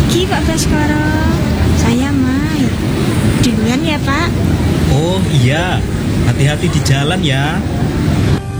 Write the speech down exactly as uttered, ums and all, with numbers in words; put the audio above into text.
pagi Pak Baskoro. Saya Mai. Duluan ya Pak. Oh iya, hati-hati di jalan ya.